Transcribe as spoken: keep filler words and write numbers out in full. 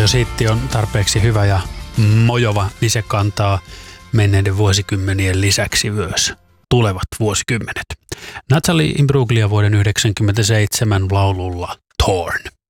jos hitti on tarpeeksi hyvä ja mojova, niin se kantaa menneiden vuosikymmenien lisäksi myös tulevat vuosikymmenet. Natalie Imbruglia vuoden yhdeksänkymmentäseitsemän laululla Torn.